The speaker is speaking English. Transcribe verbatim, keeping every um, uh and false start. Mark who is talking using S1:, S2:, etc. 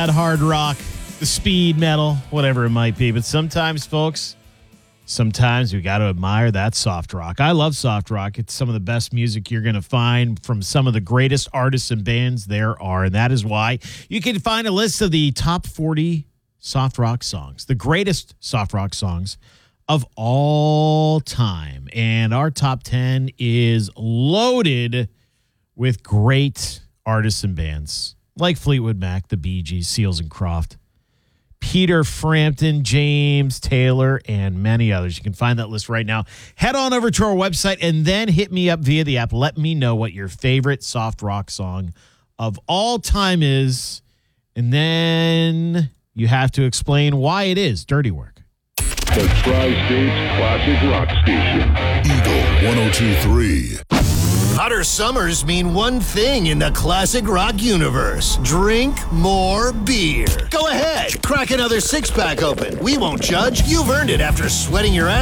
S1: bad hard rock, the speed metal, whatever it might be. But sometimes, folks, sometimes we got to admire that soft rock. I love soft rock. It's some of the best music you're going to find from some of the greatest artists and bands there are. And that is why you can find a list of the top forty soft rock songs, the greatest soft rock songs of all time. And our top ten is loaded with great artists and bands like Fleetwood Mac, the Bee Gees, Seals and Croft, Peter Frampton, James Taylor, and many others. You can find that list right now. Head on over to our website and then hit me up via the app. Let me know what your favorite soft rock song of all time is. And then you have to explain why it is Dirty Work.
S2: The Tri-States Classic Rock Station. Eagle one oh two point three.
S3: Hotter summers mean one thing in the classic rock universe. Drink more beer. Go ahead, crack another six-pack open. We won't judge. You've earned it after sweating your ass